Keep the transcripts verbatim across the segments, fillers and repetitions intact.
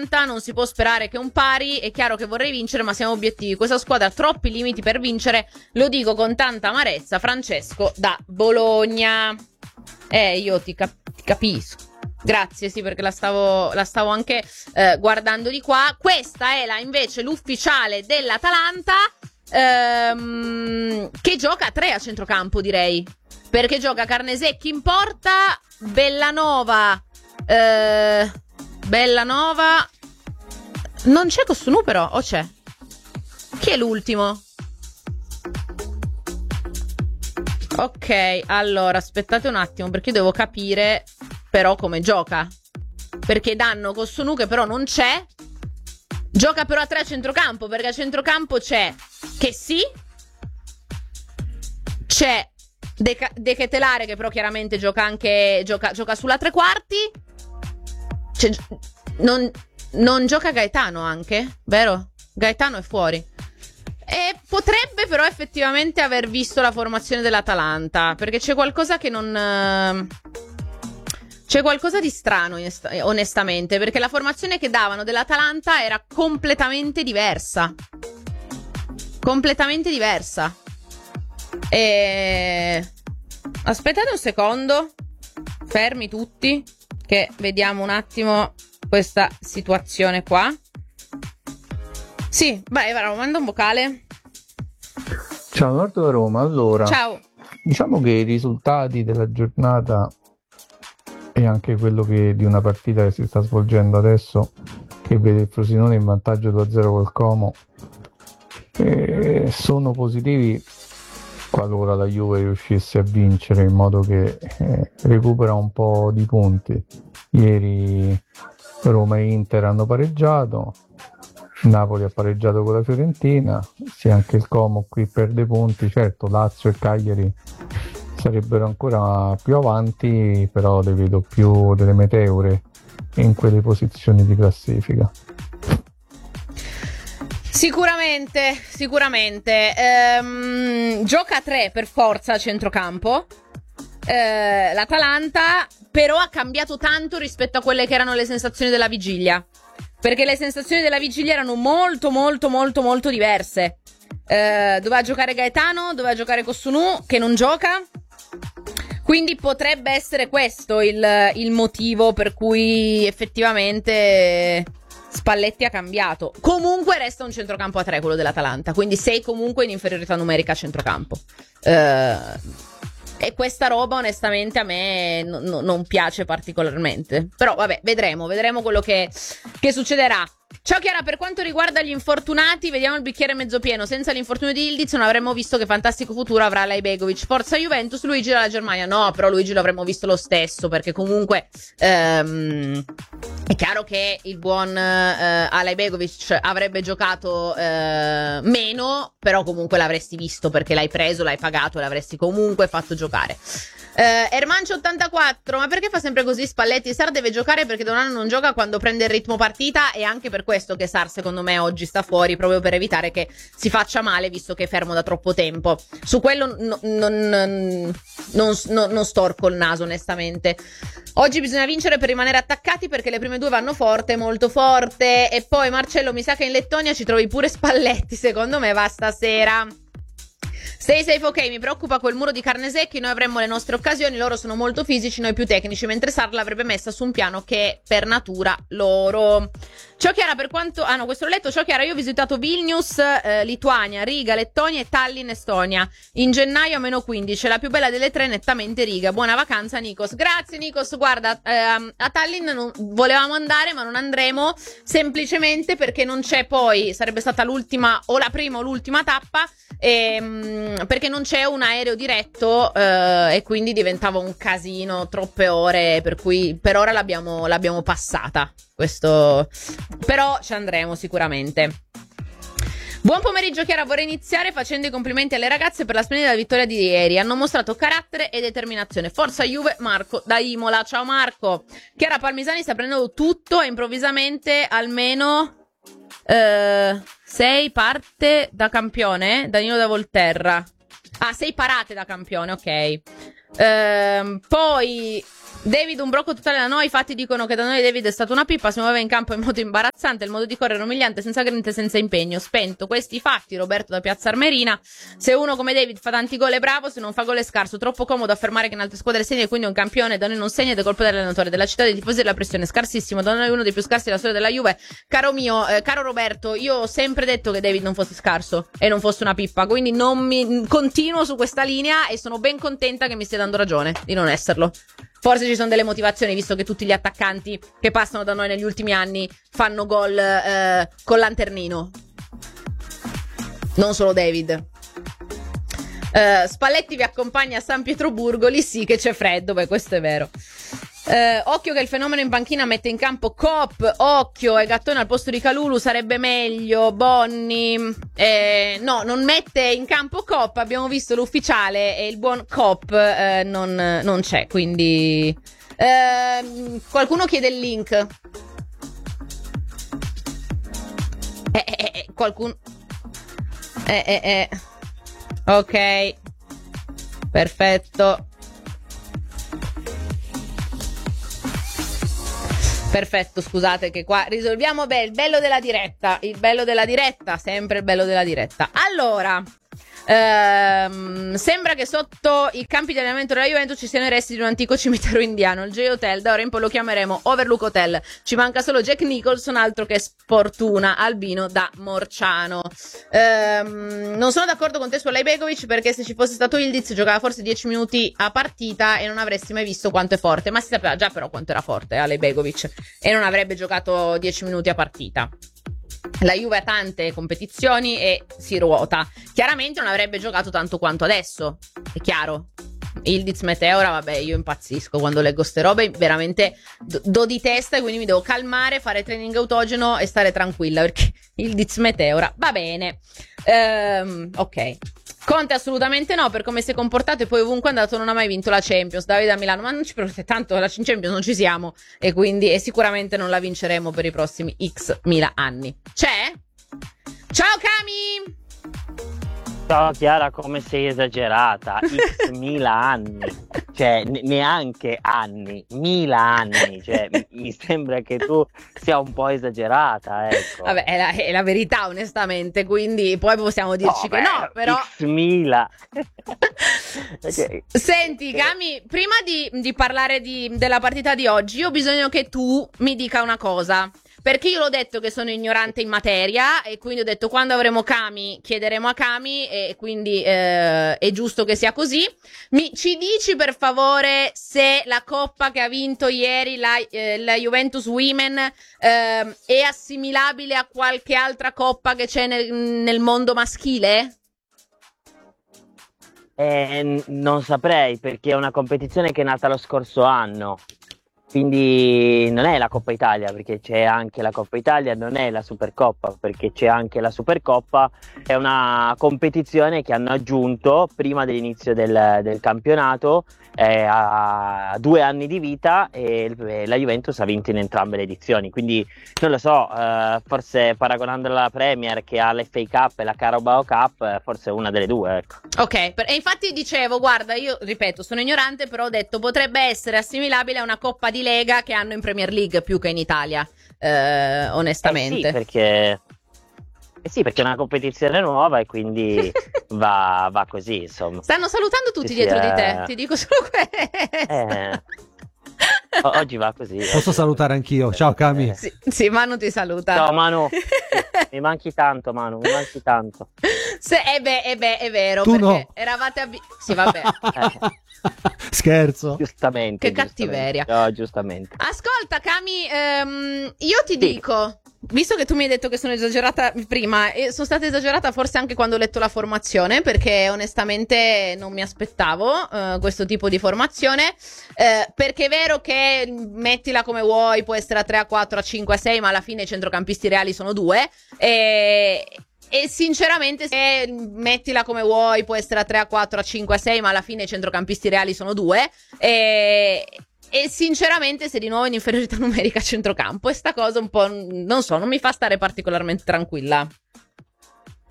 l'Atalanta, non si può sperare che un pari, è chiaro che vorrei vincere ma siamo obiettivi, questa squadra ha troppi limiti per vincere, lo dico con tanta amarezza, Francesco da Bologna. Eh, io ti, cap- ti capisco. Grazie, sì, perché la stavo, la stavo anche eh, guardando di qua. Questa è la, invece l'ufficiale dell'Atalanta, ehm, che gioca a tre a centrocampo, direi. Perché gioca Carnesecchi in porta, Bellanova, eh, Bellanova, non c'è Cossonù però, o c'è? Chi è l'ultimo? Ok, allora, aspettate un attimo, perché io devo capire però come gioca. Perché danno Cossonù che però non c'è. Gioca però a tre a centrocampo, perché a centrocampo c'è che sì, c'è De, De Ketelare che però chiaramente gioca anche gioca, gioca sulla tre quarti. C'è, non, non gioca Gaetano anche, vero? Gaetano è fuori. E potrebbe però effettivamente aver visto la formazione dell'Atalanta, perché c'è qualcosa che non... C'è qualcosa di strano, onestamente, perché la formazione che davano dell'Atalanta era completamente diversa. Completamente diversa. E... Aspettate un secondo. Fermi tutti, che vediamo un attimo questa situazione qua. Sì, vai, vai, manda un vocale. Ciao, Nord da Roma. Allora, ciao. Diciamo che i risultati della giornata e anche quello che di una partita che si sta svolgendo adesso, che vede il Frosinone in vantaggio due a zero col Como, eh, sono positivi qualora la Juve riuscisse a vincere, in modo che eh, recupera un po' di punti. Ieri Roma e Inter hanno pareggiato, Napoli ha pareggiato con la Fiorentina, se anche il Como qui perde punti, certo Lazio e Cagliari sarebbero ancora più avanti, però le vedo più delle meteore in quelle posizioni di classifica. Sicuramente, sicuramente. Ehm, gioca a tre per forza a centrocampo. Eh, L'Atalanta però ha cambiato tanto rispetto a quelle che erano le sensazioni della vigilia. Perché le sensazioni della vigilia erano molto, molto, molto, molto diverse. Eh, doveva giocare Gaetano, doveva giocare Cossonù, che non gioca. Quindi potrebbe essere questo il, il motivo per cui effettivamente Spalletti ha cambiato. Comunque resta un centrocampo a tre quello dell'Atalanta, quindi sei comunque in inferiorità numerica a centrocampo. Eh, e questa roba onestamente a me n- n- non piace particolarmente. Però vabbè, vedremo, vedremo quello che, che succederà. Ciao Chiara, per quanto riguarda gli infortunati, vediamo il bicchiere mezzo pieno. Senza l'infortunio di Ildiz non avremmo visto che fantastico futuro avrà Laibegovic. Forza Juventus, Luigi dalla Germania. No, però Luigi lo avremmo visto lo stesso, perché comunque ehm, è chiaro che il buon eh, Alaibegovic avrebbe giocato eh, meno, però comunque l'avresti visto, perché l'hai preso, l'hai pagato e l'avresti comunque fatto giocare. Uh, Ermancio ottantaquattro, ma perché fa sempre così Spalletti? Sar deve giocare perché da un anno non gioca quando prende il ritmo partita, e anche per questo che Sar secondo me oggi sta fuori, proprio per evitare che si faccia male, visto che è fermo da troppo tempo. Su quello no, non, non, non, non, non storco il naso onestamente. Oggi bisogna vincere per rimanere attaccati, perché le prime due vanno forte, molto forte. E poi Marcello, mi sa che in Lettonia ci trovi pure Spalletti, secondo me va stasera. Stay safe, ok, mi preoccupa quel muro di Carnesecchi, noi avremmo le nostre occasioni, loro sono molto fisici, noi più tecnici, mentre Sar l'avrebbe messa su un piano che è per natura loro. Ciao Chiara, per quanto... Ah no, questo l'ho letto. Ciao Chiara, io ho visitato Vilnius, eh, Lituania, Riga, Lettonia e Tallinn, Estonia. In gennaio a meno quindici, la più bella delle tre nettamente Riga. Buona vacanza Nikos. Grazie Nikos, guarda, eh, a Tallinn non... volevamo andare ma non andremo, semplicemente perché non c'è poi, sarebbe stata l'ultima, o la prima o l'ultima tappa, ehm, perché non c'è un aereo diretto eh, e quindi diventava un casino, troppe ore, per cui per ora l'abbiamo, l'abbiamo passata. Questo, però ci andremo sicuramente. Buon pomeriggio Chiara, vorrei iniziare facendo i complimenti alle ragazze per la splendida vittoria di ieri, hanno mostrato carattere e determinazione. Forza Juve, Marco da Imola. Ciao Marco. Chiara, Palmisani sta prendendo tutto e improvvisamente almeno eh, sei parte da campione. Danilo da Volterra. Ah, sei parate da campione, ok. Ehm, poi David, un brocco totale da noi. I fatti dicono che da noi David è stato una pippa. Si muoveva in campo in modo imbarazzante. Il modo di correre umiliante, senza grinta, senza impegno. Spento. Questi fatti, Roberto da Piazza Armerina. Se uno come David fa tanti gol è bravo, se non fa gol è scarso. Troppo comodo affermare che in altre squadre segna e quindi è un campione. Da noi non segna ed è colpa dell'allenatore. Della città dei tifosi della pressione. Scarsissimo. Da noi è uno dei più scarsi della storia della Juve. Caro mio, eh, caro Roberto, io ho sempre detto che David non fosse scarso e non fosse una pippa. Quindi non mi continuo su questa linea e sono ben contenta che mi stia dando ragione di non esserlo. Forse ci sono delle motivazioni, visto che tutti gli attaccanti che passano da noi negli ultimi anni fanno gol eh, con lanternino. Non solo David. Uh, Spalletti vi accompagna a San Pietroburgo, lì sì che c'è freddo, beh, questo è vero. Uh, occhio che il fenomeno in panchina mette in campo Coop, occhio, e Gattone al posto di Kalulu sarebbe meglio. Bonni, eh, no, non mette in campo Coop, abbiamo visto l'ufficiale e il buon Coop eh, non, non c'è, quindi uh, qualcuno chiede il link. Eh, eh, eh, qualcuno eh, eh, eh. Ok, perfetto. Perfetto, scusate che qua risolviamo beh, il bello della diretta, il bello della diretta, sempre il bello della diretta. Allora, ehm, sembra che sotto i campi di allenamento della Juventus ci siano i resti di un antico cimitero indiano, il J-Hotel, da ora in poi lo chiameremo Overlook Hotel. Ci manca solo Jack Nicholson, altro che sfortuna, albino da Morciano. Ehm, non sono d'accordo con te su Alej Begovic, perché se ci fosse stato Ildiz giocava forse dieci minuti a partita e non avresti mai visto quanto è forte, ma si sapeva già però quanto era forte Alej Begovic e non avrebbe giocato dieci minuti a partita. La Juve ha tante competizioni e si ruota. Chiaramente non avrebbe giocato tanto quanto adesso, è chiaro. Ildiz Meteora, vabbè, io impazzisco quando leggo ste robe, veramente do, do di testa e quindi mi devo calmare, fare training autogeno e stare tranquilla, perché Ildiz Meteora, va bene. Ehm, ok. Conte assolutamente no, per come si è comportato e poi ovunque è andato non ha mai vinto la Champions. Davide a Milano, ma non ci preoccupate, tanto la Champions non ci siamo e quindi e sicuramente non la vinceremo per i prossimi X mila anni. C'è? Ciao Cami! Ciao Chiara, come sei esagerata, x mila anni, cioè ne- neanche anni, mila anni, cioè mi, mi sembra che tu sia un po' esagerata, ecco. Vabbè, è la, è la verità onestamente, quindi poi possiamo dirci no, che beh, no, però... x mila. Okay. Senti Cami, prima di, di parlare di, della partita di oggi, io ho bisogno che tu mi dica una cosa. Perché io l'ho detto che sono ignorante in materia e quindi ho detto quando avremo Cami chiederemo a Cami e quindi eh, è giusto che sia così. Mi, ci dici per favore se la coppa che ha vinto ieri la, eh, la Juventus Women eh, è assimilabile a qualche altra coppa che c'è nel, nel mondo maschile? Eh, non saprei perché è una competizione che è nata lo scorso anno. Quindi non è la Coppa Italia perché c'è anche la Coppa Italia, non è la Supercoppa perché c'è anche la Supercoppa, è una competizione che hanno aggiunto prima dell'inizio del, del campionato, eh, a due anni di vita e la Juventus ha vinto in entrambe le edizioni, quindi non lo so, eh, forse paragonandola alla Premier che ha l'F A Cup e la Carabao Cup, forse è una delle due, ecco. Ok, e infatti dicevo, guarda, io ripeto, sono ignorante, però ho detto potrebbe essere assimilabile a una Coppa di Lega che hanno in Premier League più che in Italia, eh, onestamente. Eh sì, perché... Eh sì, perché è una competizione nuova e quindi va, va così, insomma. Stanno salutando tutti Sì, dietro sì, di te, eh... ti dico solo questo. Eh... O- oggi va così. Posso oggi... salutare anch'io, ciao Cami. Eh... Sì, sì, Manu ti saluta. Ciao Manu, mi manchi tanto Manu, mi manchi tanto. Se, eh beh, eh beh, è vero, Tu perché no. eravate abbi- Sì, vabbè. Eh... Scherzo. Giustamente. Che cattiveria. No, giustamente. Ascolta, Cami, ehm, io ti Sì. dico, visto che tu mi hai detto che sono esagerata prima, e sono stata esagerata forse anche quando ho letto la formazione, perché onestamente non mi aspettavo eh, questo tipo di formazione, eh, perché è vero che mettila come vuoi, può essere a tre, a quattro, a cinque, a sei, ma alla fine i centrocampisti reali sono due, e... E sinceramente se mettila come vuoi può essere a tre, a quattro, a cinque, a sei, ma alla fine i centrocampisti reali sono due e, e sinceramente se di nuovo in inferiorità numerica a centrocampo e sta cosa un po' non so, non mi fa stare particolarmente tranquilla.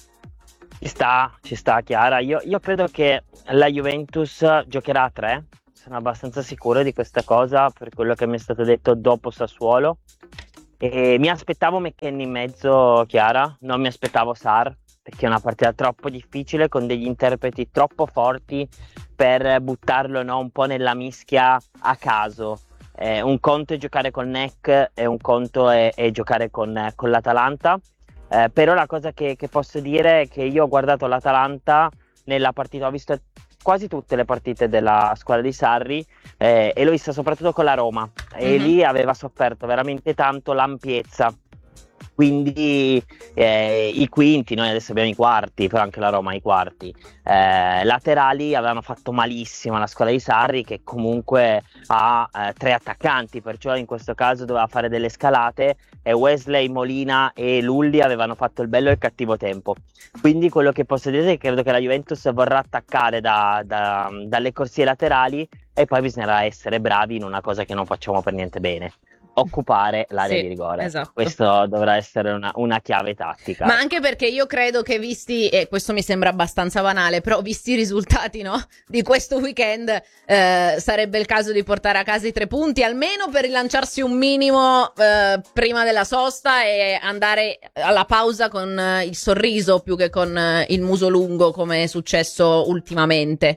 Ci sta, ci sta Chiara, io, io credo che la Juventus giocherà a tre sono abbastanza sicuro di questa cosa per quello che mi è stato detto dopo Sassuolo. E mi aspettavo McKennie in mezzo, Chiara, non mi aspettavo Sarr, perché è una partita troppo difficile con degli interpreti troppo forti per buttarlo, no, un po' nella mischia a caso. Eh, un conto è giocare con Neck e un conto è, è giocare con, con l'Atalanta. Eh, però la cosa che, che posso dire è che io ho guardato l'Atalanta nella partita, ho visto quasi tutte le partite della squadra di Sarri eh, e l'ho vista soprattutto con la Roma e Mhm. lì aveva sofferto veramente tanto l'ampiezza. Quindi eh, i quinti, noi adesso abbiamo i quarti, però anche la Roma ha i quarti, eh, laterali avevano fatto malissimo la squadra di Sarri, che comunque ha eh, tre attaccanti, perciò in questo caso doveva fare delle scalate e Wesley, Molina e Lulli avevano fatto il bello e il cattivo tempo. Quindi quello che posso dire è che credo che la Juventus vorrà attaccare da, da, dalle corsie laterali e poi bisognerà essere bravi in una cosa che non facciamo per niente bene: occupare l'area Sì, di rigore. esatto. Questo dovrà essere una, una chiave tattica. Ma anche perché io credo che visti, e questo mi sembra abbastanza banale, però visti i risultati, no, di questo weekend, eh, sarebbe il caso di portare a casa i tre punti, almeno per rilanciarsi un minimo eh, prima della sosta e andare alla pausa con eh, il sorriso più che con eh, il muso lungo, come è successo ultimamente.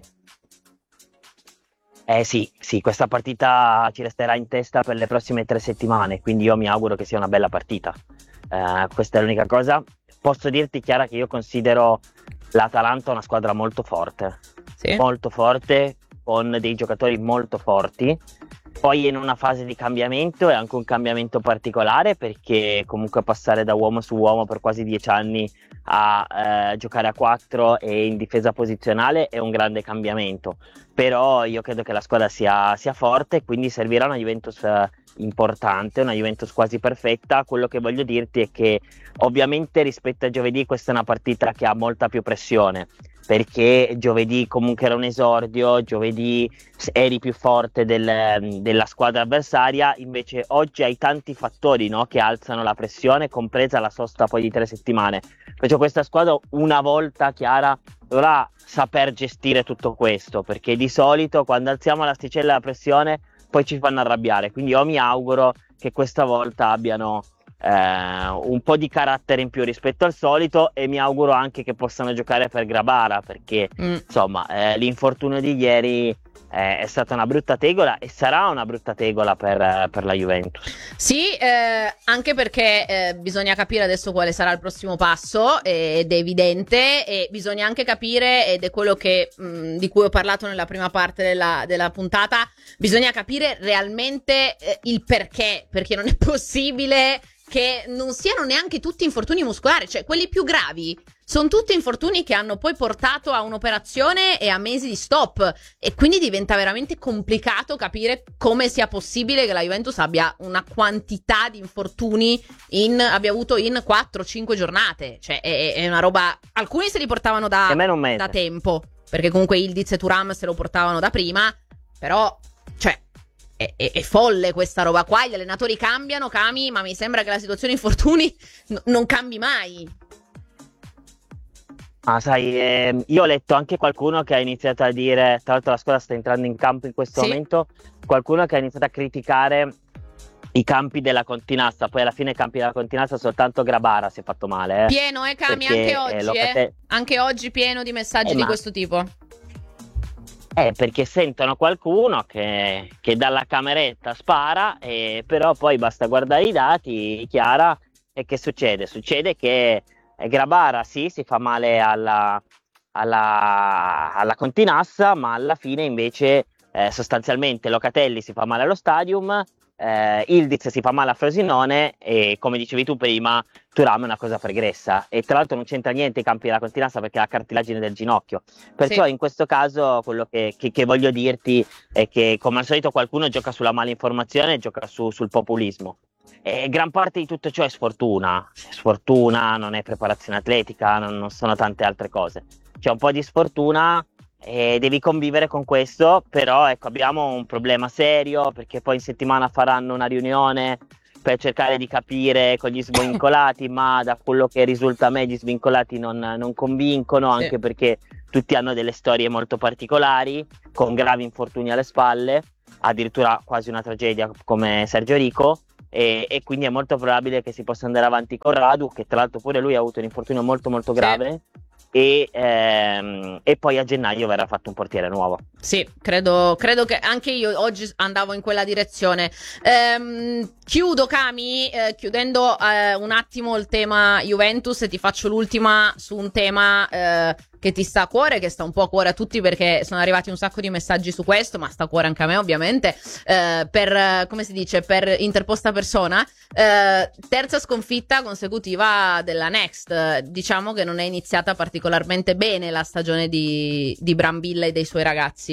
Eh sì, sì, questa partita ci resterà in testa per le prossime tre settimane, quindi io mi auguro che sia una bella partita. Eh, questa è l'unica cosa. Posso dirti, Chiara, che io considero l'Atalanta una squadra molto forte, Sì. molto forte, con dei giocatori molto forti. Poi è in una fase di cambiamento, è anche un cambiamento particolare, perché comunque passare da uomo su uomo per quasi dieci anni a eh, giocare a quattro e in difesa posizionale è un grande cambiamento. Però io credo che la squadra sia, sia forte, quindi servirà una Juventus eh, importante, una Juventus quasi perfetta. Quello che voglio dirti è che ovviamente rispetto a giovedì questa è una partita che ha molta più pressione, perché giovedì comunque era un esordio, giovedì eri più forte del, della squadra avversaria, invece oggi hai tanti fattori, no, che alzano la pressione, compresa la sosta poi di tre settimane. Perciò questa squadra una volta, Chiara, dovrà saper gestire tutto questo, perché di solito quando alziamo l'asticella della pressione poi ci fanno arrabbiare, quindi io mi auguro che questa volta abbiano eh, un po' di carattere in più rispetto al solito, e mi auguro anche che possano giocare per Grabara, perché Mm. insomma eh, l'infortunio di ieri eh, è stata una brutta tegola e sarà una brutta tegola per, eh, per la Juventus. Sì, eh, anche perché eh, bisogna capire adesso quale sarà il prossimo passo, eh, ed è evidente, e bisogna anche capire, ed è quello che, mh, di cui ho parlato nella prima parte della, della puntata, bisogna capire realmente eh, il perché, perché non è possibile che non siano neanche tutti infortuni muscolari, cioè quelli più gravi sono tutti infortuni che hanno poi portato a un'operazione e a mesi di stop, e quindi diventa veramente complicato capire come sia possibile che la Juventus abbia una quantità di infortuni in, abbia avuto in quattro cinque giornate, cioè è, è una roba, alcuni se li portavano da, Almeno un mese. da tempo, perché comunque Ildiz e Thuram se lo portavano da prima, però cioè È, è, è folle questa roba qua. Gli allenatori cambiano, Cami, ma mi sembra che la situazione infortuni n- non cambi mai. Ah, sai, ehm, io ho letto anche qualcuno che ha iniziato a dire, tra l'altro la squadra sta entrando in campo in questo Sì. momento, qualcuno che ha iniziato a criticare i campi della Continassa, poi alla fine i campi della Continassa soltanto Grabara si è fatto male. Eh. Pieno, eh, Cami, Perché, anche eh, oggi, Locate- eh. Anche oggi pieno di messaggi Eh, di ma- questo tipo. Eh, perché sentono qualcuno che, che dalla cameretta spara, e però poi basta guardare i dati, Chiara, e che succede? Succede che eh, Grabara sì, si fa male alla, alla, alla Continassa, ma alla fine invece eh, sostanzialmente Locatelli si fa male allo Stadium, eh, Ildiz si fa male a Frosinone e, come dicevi tu prima, Thuram è una cosa pregressa, e tra l'altro non c'entra niente i campi della Continassa perché ha la cartilagine del ginocchio. Perciò Sì. in questo caso quello che, che- che voglio dirti è che, come al solito, qualcuno gioca sulla malinformazione e gioca su- sul populismo. E gran parte di tutto ciò è sfortuna. È sfortuna, non è preparazione atletica, non, non sono tante altre cose. C'è un po' di sfortuna e devi convivere con questo, però ecco, abbiamo un problema serio, perché poi in settimana faranno una riunione per cercare di capire con gli svincolati, ma da quello che risulta a me gli svincolati non, non convincono, Sì. anche perché tutti hanno delle storie molto particolari, con gravi infortuni alle spalle, addirittura quasi una tragedia come Sergio Rico, e, e quindi è molto probabile che si possa andare avanti con Radu, che tra l'altro pure lui ha avuto un infortunio molto molto grave. Sì. E, ehm, e poi a gennaio verrà fatto un portiere nuovo. Sì, credo, credo che anche io oggi andavo in quella direzione. Ehm, chiudo, Cami, eh, chiudendo eh, un attimo il tema Juventus, e ti faccio l'ultima su un tema eh, che ti sta a cuore, che sta un po' a cuore a tutti, perché sono arrivati un sacco di messaggi su questo, ma sta a cuore anche a me ovviamente, eh, per, come si dice, per interposta persona. Eh, terza sconfitta consecutiva della Next. Diciamo che non è iniziata particolarmente bene la stagione di, di Brambilla e dei suoi ragazzi.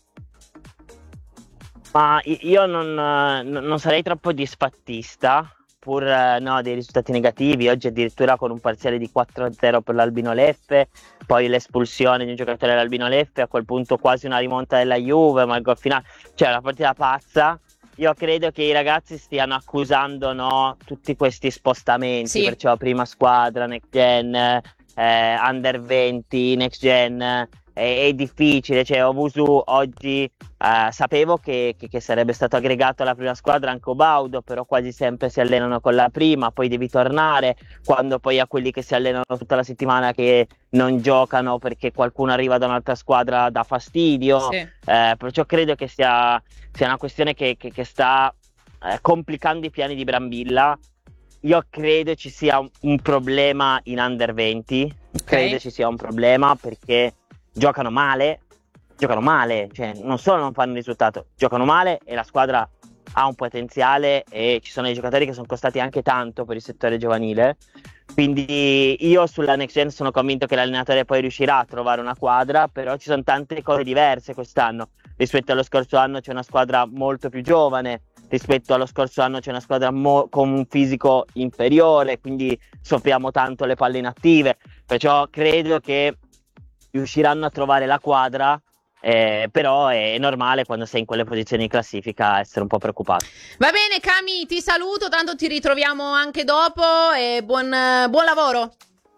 Ma io non, non sarei troppo disfattista, pur no, dei risultati negativi. Oggi addirittura con un parziale di quattro a zero per l'Albino Leffe, poi l'espulsione di un giocatore dell'Albino Leffe, a quel punto quasi una rimonta della Juve, ma il gol finale, cioè una partita pazza. Io credo che i ragazzi stiano accusando, no, tutti questi spostamenti, sì. Perciò prima squadra, next gen, eh, under venti, next gen, è, è difficile. Cioè Obusu oggi eh, sapevo che, che, che sarebbe stato aggregato alla prima squadra anche Obaudo, però quasi sempre si allenano con la prima, poi devi tornare, quando poi a quelli che si allenano tutta la settimana che non giocano perché qualcuno arriva da un'altra squadra dà fastidio. Sì. Eh, perciò credo che sia, sia una questione che, che, che sta eh, complicando i piani di Brambilla. Io credo ci sia un, un problema in under venti, okay. Credo ci sia un problema perché giocano male, giocano male, cioè non solo non fanno risultato, giocano male, e la squadra ha un potenziale e ci sono dei giocatori che sono costati anche tanto per il settore giovanile. Quindi io sulla next gen sono convinto che l'allenatore poi riuscirà a trovare una quadra, però ci sono tante cose diverse quest'anno. Rispetto allo scorso anno c'è una squadra molto più giovane, rispetto allo scorso anno c'è una squadra mo- con un fisico inferiore, quindi soffriamo tanto le palle inattive, perciò credo che riusciranno a trovare la quadra. Eh, però è normale quando sei in quelle posizioni di classifica essere un po' preoccupato. Va bene, Cami, ti saluto, tanto ti ritroviamo anche dopo, e buon, buon lavoro.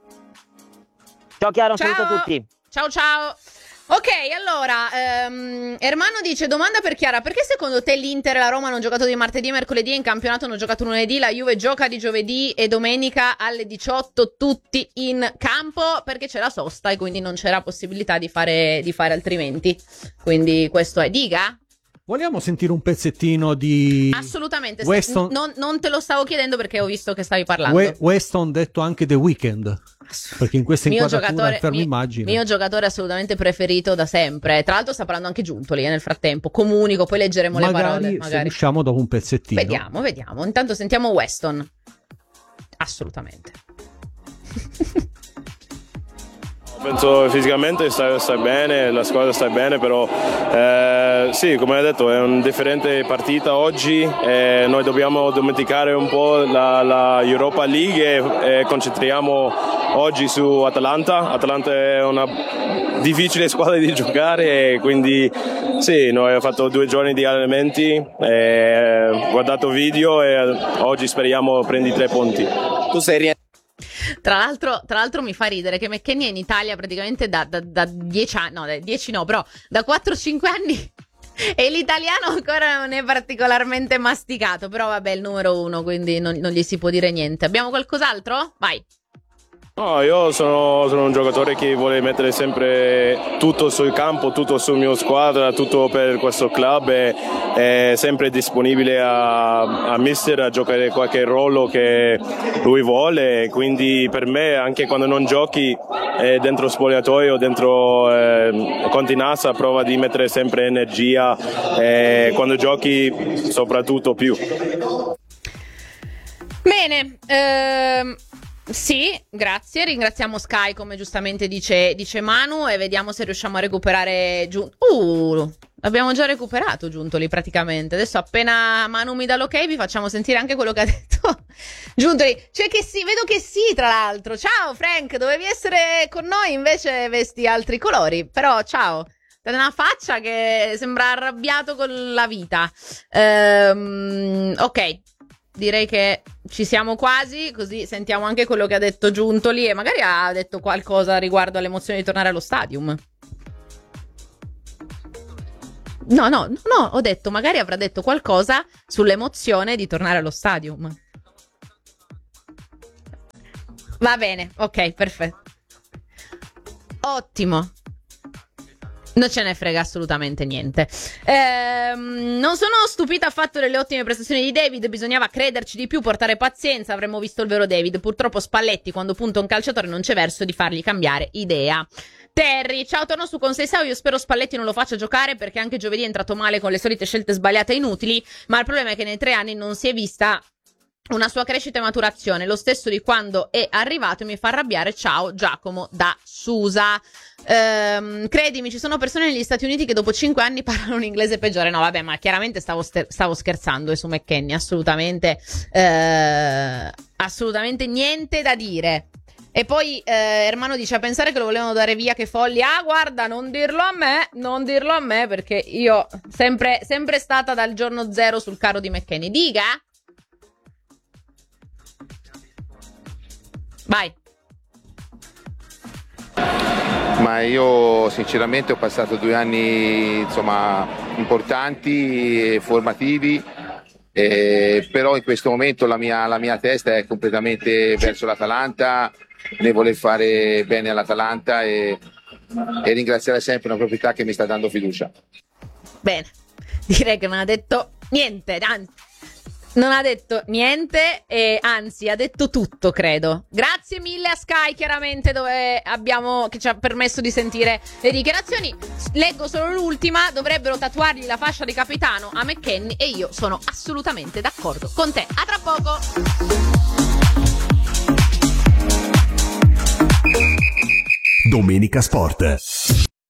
Ciao Chiara, un saluto a tutti. Ciao ciao. Ok, allora, ehm, Ermanno dice: domanda per Chiara, perché secondo te l'Inter e la Roma hanno giocato di martedì e mercoledì e in campionato hanno giocato lunedì, la Juve gioca di giovedì e domenica alle diciotto tutti in campo? Perché c'è la sosta e quindi non c'era possibilità di fare, di fare altrimenti, quindi questo è. Diga? Vogliamo sentire un pezzettino di... Assolutamente, Weston... non, non te lo stavo chiedendo perché ho visto che stavi parlando. We- Weston detto anche The Weeknd, perché in questa inquadratura fermo mio, immagine. Mio giocatore assolutamente preferito da sempre. Tra l'altro sta parlando anche Giuntoli eh, nel frattempo. Comunico, poi leggeremo magari, le parole. Magari se riusciamo dopo un pezzettino. Vediamo, vediamo. Intanto sentiamo Weston. Assolutamente. Penso fisicamente stai, stai bene, la squadra sta bene, però eh, sì, come hai detto, è una differente partita oggi e noi dobbiamo dimenticare un po' la, la Europa League e, e concentriamo oggi su Atalanta. Atalanta è una difficile squadra di giocare e quindi sì, noi abbiamo fatto due giorni di allenamenti, e guardato video e oggi speriamo prendi tre punti. Tu sei rientrato? Tra l'altro, tra l'altro mi fa ridere che McKennie è in Italia praticamente da, da, da dieci anni, no, dieci no, però da quattro cinque anni e l'italiano ancora non è particolarmente masticato, però vabbè, è il numero uno, quindi non, non gli si può dire niente. Abbiamo qualcos'altro? Vai. No, io sono, sono un giocatore che vuole mettere sempre tutto sul campo, tutto sulla mia squadra, tutto per questo club e è sempre disponibile a, a mister a giocare qualche ruolo che lui vuole, quindi per me anche quando non giochi eh, dentro spogliatoio, dentro eh, Continassa prova di mettere sempre energia e quando giochi soprattutto più. Bene, ehm... sì, grazie, ringraziamo Sky come giustamente dice, dice Manu, e vediamo se riusciamo a recuperare Giun- Uh, l'abbiamo già recuperato Giuntoli praticamente. Adesso appena Manu mi dà l'ok vi facciamo sentire anche quello che ha detto Giuntoli. Cioè che sì, vedo che sì, tra l'altro. Ciao Frank, dovevi essere con noi, invece vesti altri colori, però ciao. Date una faccia che sembra arrabbiato con la vita. Ehm, ok. Direi che ci siamo quasi, così sentiamo anche quello che ha detto Giuntoli e magari ha detto qualcosa riguardo all'emozione di tornare allo stadium. No, no, no, ho detto, magari avrà detto qualcosa sull'emozione di tornare allo stadium. Va bene, ok, perfetto. Ottimo. Non ce ne frega assolutamente niente. Ehm, non sono stupita affatto delle ottime prestazioni di David. Bisognava crederci di più, portare pazienza. Avremmo visto il vero David. Purtroppo Spalletti, quando punta un calciatore, non c'è verso di fargli cambiare idea. Terry, ciao, torno su con sei sei. Io spero Spalletti non lo faccia giocare, perché anche giovedì è entrato male con le solite scelte sbagliate e inutili. Ma il problema è che nei tre anni non si è vista una sua crescita e maturazione, lo stesso di quando è arrivato, e mi fa arrabbiare. Ciao Giacomo da Susa. Ehm, credimi, ci sono persone negli Stati Uniti che dopo cinque anni parlano un inglese peggiore. No, vabbè, ma chiaramente stavo, ster- stavo scherzando, e su McKennie assolutamente eh, assolutamente niente da dire. E poi eh, Ermano dice: a pensare che lo volevano dare via, che folli. Ah, guarda, non dirlo a me, non dirlo a me, perché io sempre, sempre stata dal giorno zero sul carro di McKennie. Diga. Vai. Ma io sinceramente ho passato due anni, insomma, importanti e formativi, eh, però in questo momento la mia, la mia testa è completamente verso l'Atalanta, nel voler fare bene all'Atalanta e, e ringraziare sempre una proprietà che mi sta dando fiducia. Bene, direi che non ha detto niente, anzi, non ha detto niente, e anzi ha detto tutto, credo. Grazie mille a Sky, chiaramente, dove abbiamo, che ci ha permesso di sentire le dichiarazioni. Leggo solo l'ultima: dovrebbero tatuargli la fascia di capitano a McKennie, e io sono assolutamente d'accordo con te. A tra poco. Domenica Sport.